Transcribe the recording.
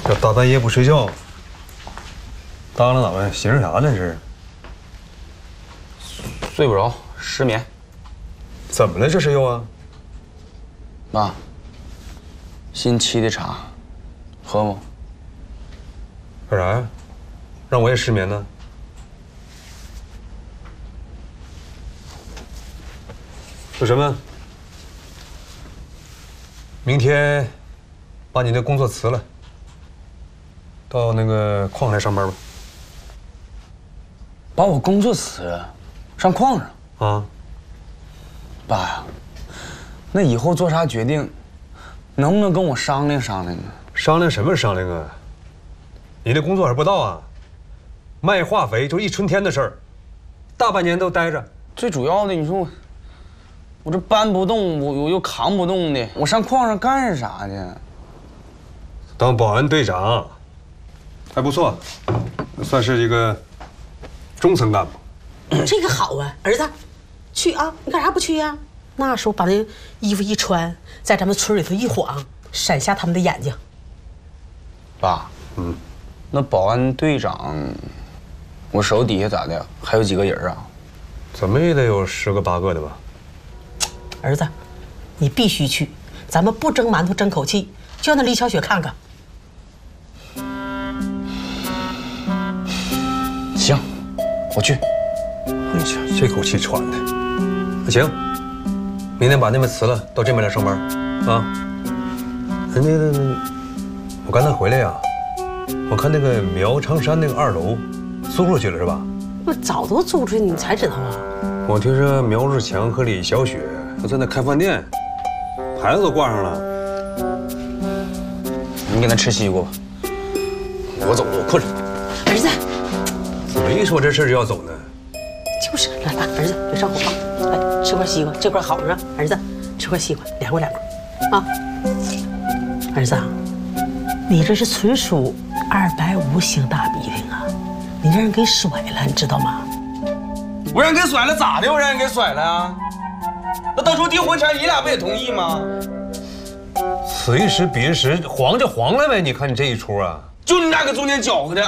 这大半夜不睡觉，当了咱们寻思啥呢？是？ 睡不着，失眠。 怎么了？这是又啊？ 妈，新沏的茶，喝吗？ 干啥呀？让我也失眠呢？有什么？明天把你的工作辞了，到那个矿来上班吧。 把我工作辞了，上矿上啊？ 爸呀，那以后做啥决定，能不能跟我商量商量啊？ 商量什么商量啊？你的工作还不到啊？卖化肥就一春天的事儿，大半年都待着。 最主要的，你说我这搬不动，我又扛不动的，我上矿上干啥去？ 当保安队长，还不错，算是一个中层干部。 这个好啊，儿子，去啊！你干啥不去呀？那时候把那衣服一穿，在咱们村里头一晃，闪瞎他们的眼睛。 爸，那保安队长，我手底下咋的？还有几个人啊？ 怎么也得有10个8个的吧？ 儿子，你必须去，咱们不争馒头争口气，就让那李小雪看看。 行，我去。 哎呀，这口气喘的。那行，明天把那边辞了，到这边来上班啊。那个，我刚才回来呀，我看那个苗昌山那个2楼租出去了是吧？ 不，早都租出去，你才知道啊？ 我听说苗日强和李小雪都在那开饭店，牌子都挂上了。 你给他吃西瓜吧，我走了，我困了。 儿子， 怎么一说这事就要走呢？ 就是，来，儿子，别上火啊！来，吃块西瓜，这块好着。儿子，吃块西瓜，凉快凉快啊！儿子，你这是纯属250星大逼挺啊！你让人给甩了，你知道吗？ 我让人给甩了咋的？我让人给甩了啊？那到时候订婚前你俩不也同意吗？ 此一时彼一时，黄就黄了呗。你看你这一出啊！ 就你俩搁中间搅和的。